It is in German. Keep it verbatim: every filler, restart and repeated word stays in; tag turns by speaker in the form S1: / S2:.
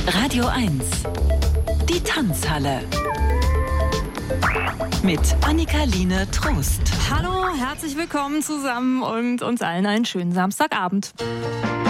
S1: Radio eins. Die Tanzhalle. Mit Annika-Line Trost.
S2: Hallo, herzlich willkommen zusammen und uns allen einen schönen Samstagabend.